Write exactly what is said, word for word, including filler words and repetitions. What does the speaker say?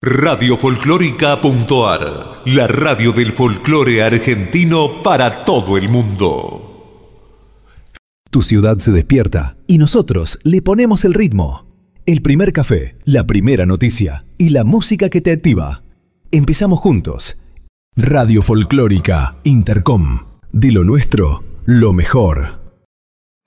Radio Folclórica punto a r, la radio del folclore argentino para todo el mundo. Tu ciudad se despierta y nosotros le ponemos el ritmo. El primer café, la primera noticia y la música que te activa. Empezamos juntos. Radio Folclórica Intercom. De lo nuestro, lo mejor.